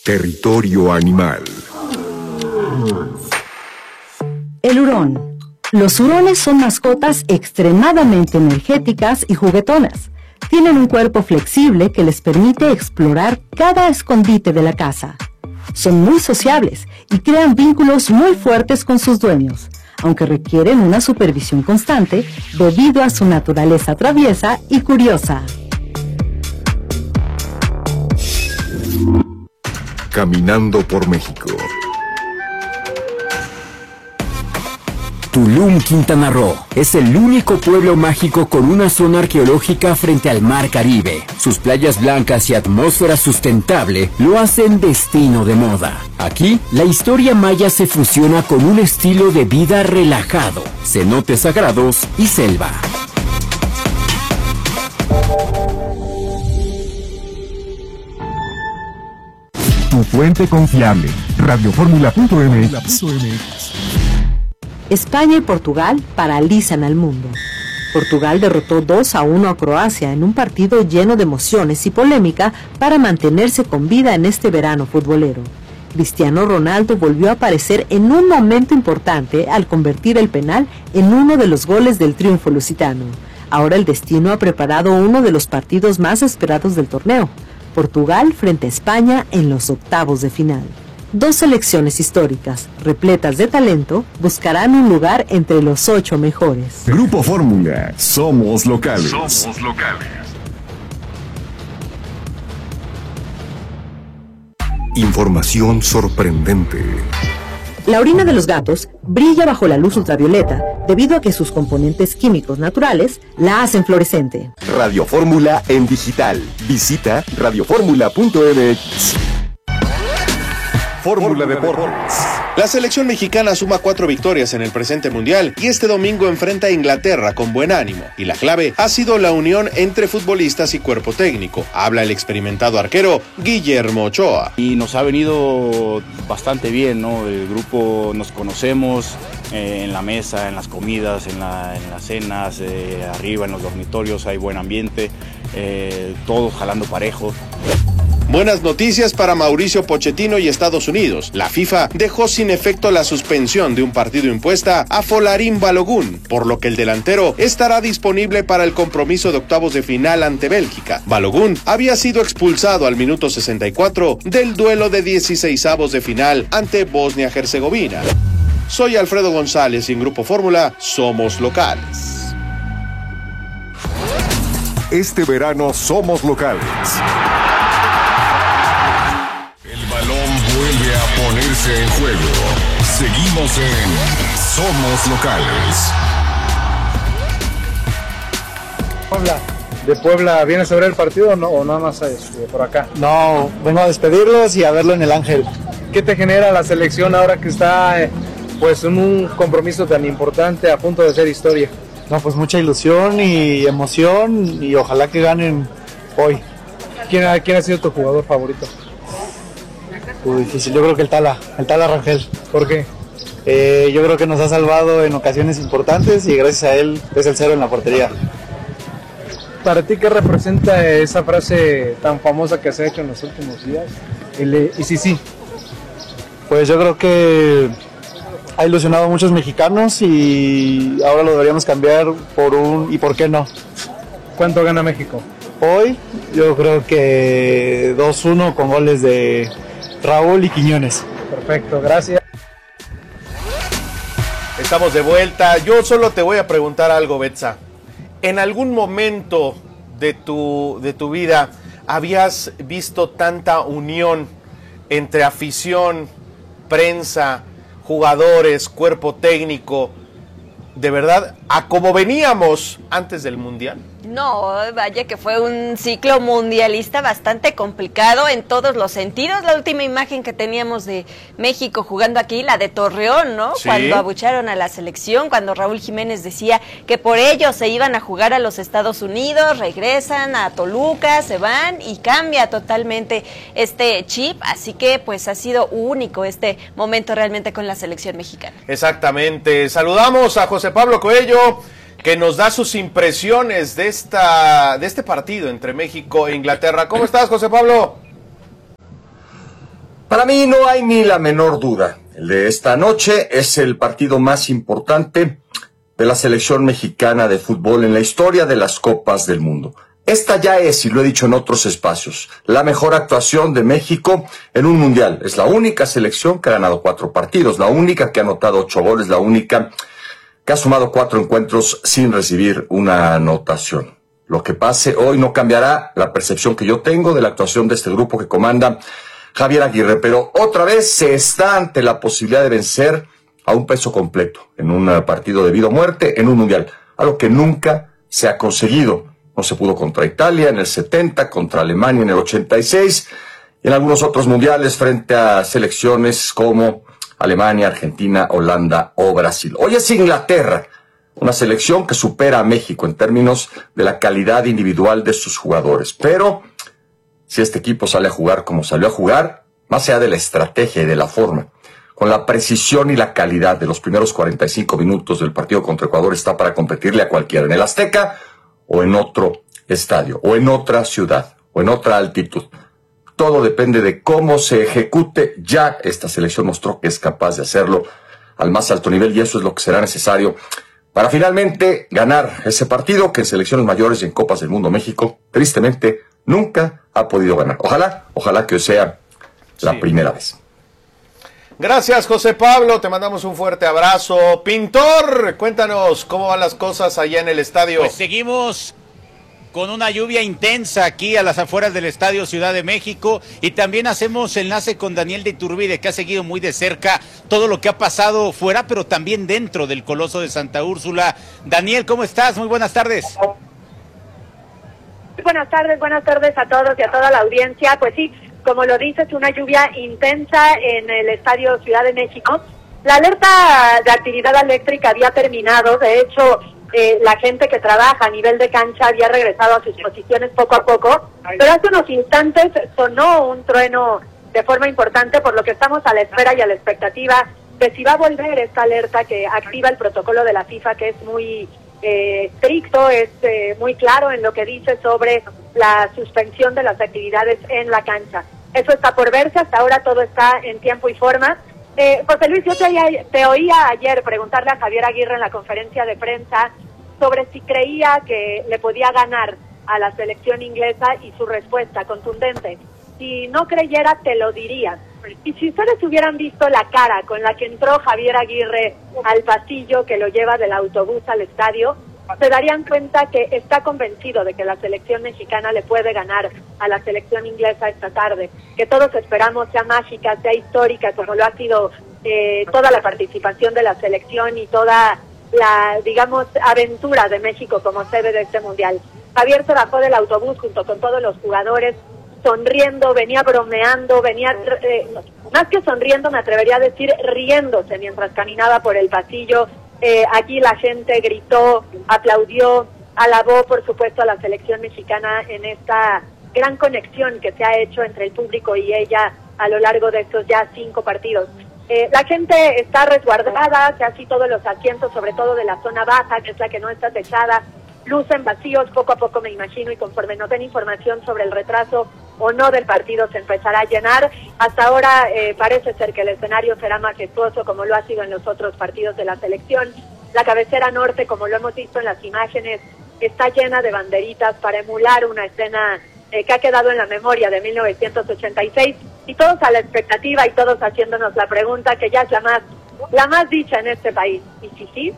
Territorio animal. El hurón. Los hurones son mascotas extremadamente energéticas y juguetonas. Tienen un cuerpo flexible que les permite explorar cada escondite de la casa. Son muy sociables y crean vínculos muy fuertes con sus dueños, aunque requieren una supervisión constante debido a su naturaleza traviesa y curiosa. Caminando por México. Tulum, Quintana Roo, es el único pueblo mágico con una zona arqueológica frente al Mar Caribe. Sus playas blancas y atmósfera sustentable lo hacen destino de moda. Aquí, la historia maya se fusiona con un estilo de vida relajado, cenotes sagrados y selva. Tu fuente confiable, radioformula.mx. España y Portugal paralizan al mundo. Portugal derrotó 2-1 a Croacia en un partido lleno de emociones y polémica para mantenerse con vida en este verano futbolero. Cristiano Ronaldo volvió a aparecer en un momento importante al convertir el penal en uno de los goles del triunfo lusitano. Ahora el destino ha preparado uno de los partidos más esperados del torneo: Portugal frente a España en los octavos de final. Dos selecciones históricas, repletas de talento, buscarán un lugar entre los 8 mejores. Grupo Fórmula, somos locales. Somos locales. Información sorprendente. La orina de los gatos brilla bajo la luz ultravioleta debido a que sus componentes químicos naturales la hacen fluorescente. Radio Fórmula en digital. Visita radioformula.mx. Fórmula Deportes. La selección mexicana suma 4 victorias en el presente mundial y este domingo enfrenta a Inglaterra con buen ánimo. Y la clave ha sido la unión entre futbolistas y cuerpo técnico. Habla el experimentado arquero Guillermo Ochoa. Y nos ha venido bastante bien, ¿no? El grupo nos conocemos en la mesa, en las comidas, en las cenas, arriba en los dormitorios hay buen ambiente, todos jalando parejo. Buenas noticias para Mauricio Pochettino y Estados Unidos. La FIFA dejó sin efecto la suspensión de un partido impuesta a Folarin Balogun, por lo que el delantero estará disponible para el compromiso de octavos de final ante Bélgica. Balogun había sido expulsado al minuto 64 del duelo de 16avos de final ante Bosnia-Herzegovina. Soy Alfredo González y en Grupo Fórmula somos locales. Este verano somos locales. Vuelve a ponerse en juego. Seguimos en Somos Locales. ¿De Puebla vienes a ver el partido o nada más por acá? No, vengo a despedirlos y a verlo en el Ángel. ¿Qué te genera la selección ahora que está pues en un compromiso tan importante a punto de ser historia? No, pues mucha ilusión y emoción y ojalá que ganen hoy. ¿Quién ha sido tu jugador favorito? Difícil, yo creo que el Tala Rangel. ¿Por qué? Yo creo que nos ha salvado en ocasiones importantes y gracias a él es el 0 en la portería. ¿Para ti qué representa esa frase tan famosa que se ha hecho en los últimos días? Y sí. Pues yo creo que ha ilusionado a muchos mexicanos y ahora lo deberíamos cambiar por un ¿y por qué no? ¿Cuánto gana México? Hoy yo creo que 2-1 con goles de Raúl y Quiñones. Perfecto, gracias. Estamos de vuelta. Yo solo te voy a preguntar algo, Betsa. ¿En algún momento de tu vida habías visto tanta unión entre afición, prensa, jugadores, cuerpo técnico, de verdad, a como veníamos antes del Mundial? No, vaya que fue un ciclo mundialista bastante complicado en todos los sentidos. La última imagen que teníamos de México jugando aquí, la de Torreón, ¿no? Sí. Cuando abucharon a la selección, cuando Raúl Jiménez decía que por ellos se iban a jugar a los Estados Unidos, regresan a Toluca, se van y cambia totalmente este chip. Así que pues ha sido único este momento realmente con la selección mexicana. Exactamente. Saludamos a José Pablo Coello, que nos da sus impresiones de este partido entre México e Inglaterra. ¿Cómo estás, José Pablo? Para mí no hay ni la menor duda. El de esta noche es el partido más importante de la selección mexicana de fútbol en la historia de las Copas del Mundo. Esta ya es, y lo he dicho en otros espacios, la mejor actuación de México en un mundial. Es la única selección que ha ganado 4 partidos, la única que ha anotado 8 goles, la única que ha sumado 4 encuentros sin recibir una anotación. Lo que pase hoy no cambiará la percepción que yo tengo de la actuación de este grupo que comanda Javier Aguirre, pero otra vez se está ante la posibilidad de vencer a un peso completo en un partido de vida o muerte en un mundial, algo que nunca se ha conseguido. No se pudo contra Italia en el 70, contra Alemania en el 86, y en algunos otros mundiales frente a selecciones como Alemania, Argentina, Holanda o Brasil. Hoy es Inglaterra, una selección que supera a México en términos de la calidad individual de sus jugadores. Pero si este equipo sale a jugar como salió a jugar, más allá de la estrategia y de la forma, con la precisión y la calidad de los primeros 45 minutos del partido contra Ecuador, está para competirle a cualquiera en el Azteca o en otro estadio, o en otra ciudad, o en otra altitud. Todo depende de cómo se ejecute. Ya esta selección mostró que es capaz de hacerlo al más alto nivel, y eso es lo que será necesario para finalmente ganar ese partido que en selecciones mayores y en Copas del Mundo México, tristemente, nunca ha podido ganar. Ojalá que sea la primera vez. Gracias, José Pablo, te mandamos un fuerte abrazo. Pintor, cuéntanos cómo van las cosas allá en el estadio. Pues seguimos con una lluvia intensa aquí a las afueras del Estadio Ciudad de México, y también hacemos enlace con Daniel de Iturbide, que ha seguido muy de cerca todo lo que ha pasado fuera, pero también dentro del Coloso de Santa Úrsula. Daniel, ¿cómo estás? Muy buenas tardes. Buenas tardes a todos y a toda la audiencia. Pues sí, como lo dices, una lluvia intensa en el Estadio Ciudad de México. La alerta de actividad eléctrica había terminado. De hecho, la gente que trabaja a nivel de cancha había regresado a sus posiciones poco a poco. Pero hace unos instantes sonó un trueno de forma importante, por lo que estamos a la espera y a la expectativa de si va a volver esta alerta que activa el protocolo de la FIFA, que es muy estricto, es muy claro en lo que dice sobre la suspensión de las actividades en la cancha. Eso está por verse, hasta ahora todo está en tiempo y forma. José Luis, yo te oía ayer preguntarle a Javier Aguirre en la conferencia de prensa sobre si creía que le podía ganar a la selección inglesa, y su respuesta contundente: si no creyera, te lo diría. Y si ustedes hubieran visto la cara con la que entró Javier Aguirre al pasillo que lo lleva del autobús al estadio, se darían cuenta que está convencido de que la selección mexicana le puede ganar a la selección inglesa esta tarde, que todos esperamos sea mágica, sea histórica, como lo ha sido toda la participación de la selección y toda la, digamos, aventura de México como sede de este mundial. Javier se bajó del autobús junto con todos los jugadores, sonriendo, venía bromeando, venía, más que sonriendo, me atrevería a decir riéndose mientras caminaba por el pasillo. Aquí la gente gritó, aplaudió, alabó por supuesto a la selección mexicana en esta gran conexión que se ha hecho entre el público y ella a lo largo de estos ya 5 partidos. La gente está resguardada, casi todos los asientos, sobre todo de la zona baja, que es la que no está techada, lucen vacíos poco a poco, me imagino, y conforme nos den información sobre el retraso o no del partido se empezará a llenar. Hasta ahora parece ser que el escenario será majestuoso, como lo ha sido en los otros partidos de la selección. La cabecera norte, como lo hemos visto en las imágenes, está llena de banderitas para emular una escena que ha quedado en la memoria de 1986, y todos a la expectativa y todos haciéndonos la pregunta que ya es la más dicha en este país: ¿y si sí?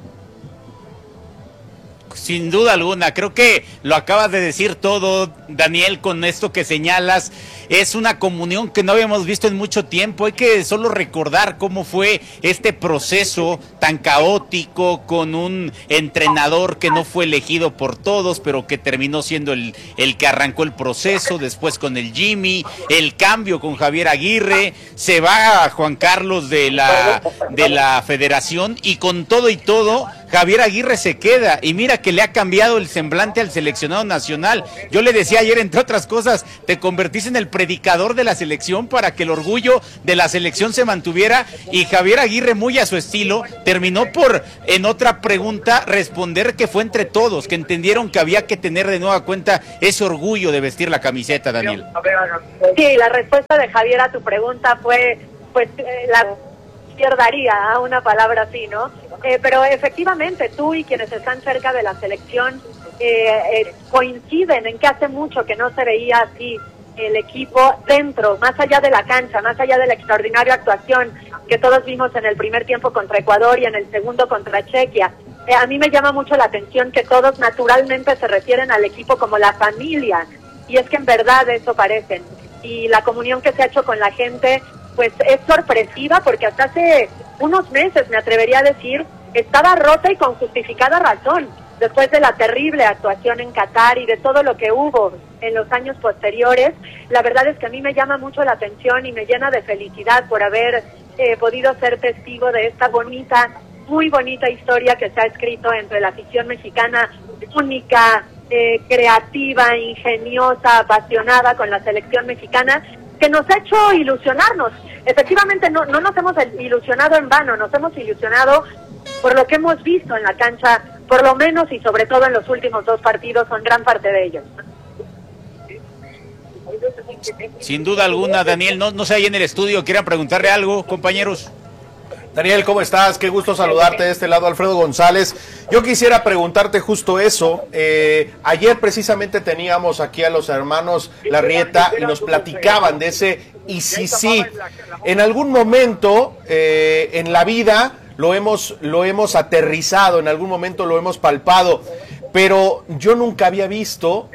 Sin duda alguna, creo que lo acabas de decir todo, Daniel, con esto que señalas. Es una comunión que no habíamos visto en mucho tiempo. Hay que solo recordar cómo fue este proceso tan caótico, con un entrenador que no fue elegido por todos, pero que terminó siendo el que arrancó el proceso, después con el Jimmy, el cambio con Javier Aguirre, se va a Juan Carlos de la federación, y con todo y todo Javier Aguirre se queda y mira que le ha cambiado el semblante al seleccionado nacional. Yo le decía ayer, entre otras cosas, te convertiste en el predicador de la selección para que el orgullo de la selección se mantuviera, y Javier Aguirre, muy a su estilo, terminó por, en otra pregunta, responder que fue entre todos, que entendieron que había que tener de nueva cuenta ese orgullo de vestir la camiseta, Daniel. Sí, la respuesta de Javier a tu pregunta fue, pues, la pierdaría a una palabra así, ¿no? Pero efectivamente, tú y quienes están cerca de la selección coinciden en que hace mucho que no se veía así el equipo dentro, más allá de la cancha, más allá de la extraordinaria actuación que todos vimos en el primer tiempo contra Ecuador y en el segundo contra Chequia. A mí me llama mucho la atención que todos naturalmente se refieren al equipo como la familia, y es que en verdad eso parecen. Y la comunión que se ha hecho con la gente, pues es sorpresiva, porque hasta hace unos meses, me atrevería a decir, estaba rota y con justificada razón, después de la terrible actuación en Qatar y de todo lo que hubo en los años posteriores. La verdad es que a mí me llama mucho la atención y me llena de felicidad por haber podido ser testigo de esta bonita, muy bonita historia que se ha escrito entre la afición mexicana, única, creativa, ingeniosa, apasionada con la selección mexicana, que nos ha hecho ilusionarnos. Efectivamente, no nos hemos ilusionado en vano, nos hemos ilusionado por lo que hemos visto en la cancha, por lo menos y sobre todo en los últimos 2 partidos, son gran parte de ellos. Sin duda alguna, Daniel, no sé, ahí en el estudio, ¿quieran preguntarle algo, compañeros? Daniel, ¿cómo estás? Qué gusto saludarte de este lado, Alfredo González. Yo quisiera preguntarte justo eso. Ayer precisamente teníamos aquí a los hermanos Larrieta y nos platicaban de ese y sí. En algún momento en la vida lo hemos aterrizado, en algún momento lo hemos palpado, pero yo nunca había visto,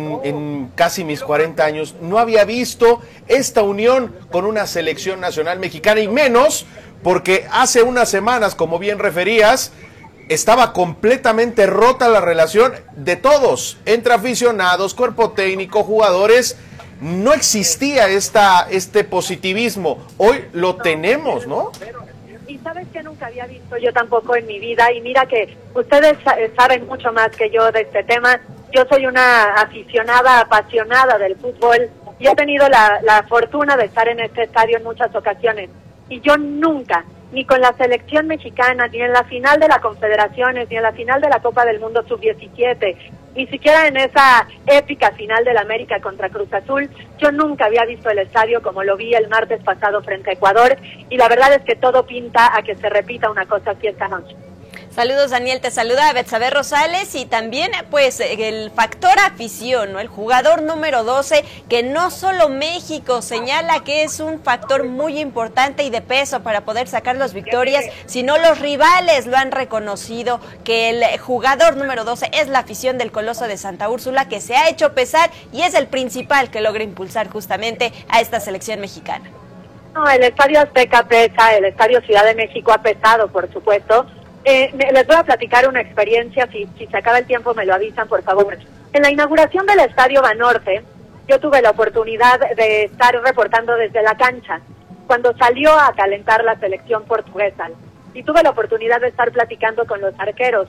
en casi mis 40 años, no había visto esta unión con una selección nacional mexicana, y menos porque hace unas semanas, como bien referías, estaba completamente rota la relación de todos, entre aficionados, cuerpo técnico, jugadores. No existía este positivismo. Hoy lo tenemos, ¿no? Y sabes que nunca había visto yo tampoco en mi vida, y mira que ustedes saben mucho más que yo de este tema. Yo soy una aficionada, apasionada del fútbol, y he tenido la fortuna de estar en este estadio en muchas ocasiones. Y yo nunca, ni con la selección mexicana, ni en la final de la Confederaciones, ni en la final de la Copa del Mundo Sub-17, ni siquiera en esa épica final del América contra Cruz Azul, yo nunca había visto el estadio como lo vi el martes pasado frente a Ecuador, y la verdad es que todo pinta a que se repita una cosa así esta noche. Saludos, Daniel, te saluda Betsabe Rosales, y también pues el factor afición, ¿no? El jugador número 12, que no solo México señala que es un factor muy importante y de peso para poder sacar las victorias, sino los rivales lo han reconocido, que el jugador número 12 es la afición del Coloso de Santa Úrsula, que se ha hecho pesar y es el principal que logra impulsar justamente a esta selección mexicana. No, el Estadio Azteca pesa, el Estadio Ciudad de México ha pesado, por supuesto. Les voy a platicar una experiencia, si se acaba el tiempo me lo avisan, por favor. En la inauguración del Estadio Banorte, yo tuve la oportunidad de estar reportando desde la cancha, cuando salió a calentar la selección portuguesa. Y tuve la oportunidad de estar platicando con los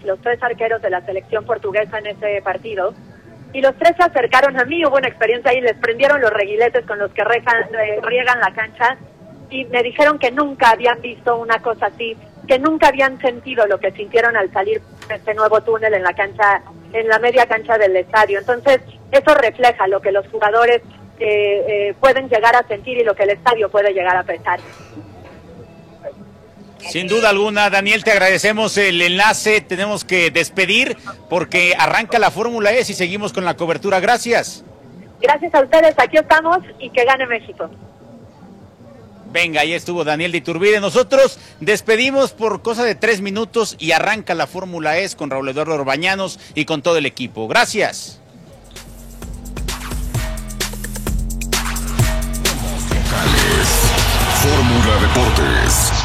3 arqueros de la selección portuguesa en ese partido. Y los 3 se acercaron a mí, hubo una experiencia ahí, les prendieron los reguiletes con los que riegan la cancha, y me dijeron que nunca habían visto una cosa así, que nunca habían sentido lo que sintieron al salir de este nuevo túnel en la cancha, en la media cancha del estadio. Entonces, eso refleja lo que los jugadores pueden llegar a sentir y lo que el estadio puede llegar a pesar. Sin duda alguna, Daniel, te agradecemos el enlace. Tenemos que despedir porque arranca la Fórmula E y seguimos con la cobertura. Gracias. Gracias a ustedes, aquí estamos, y que gane México. Venga, ahí estuvo Daniel de Iturbide. Nosotros despedimos por cosa de 3 minutos y arranca la Fórmula E con Raúl Eduardo Orbañanos y con todo el equipo. Gracias. Fórmula Deportes.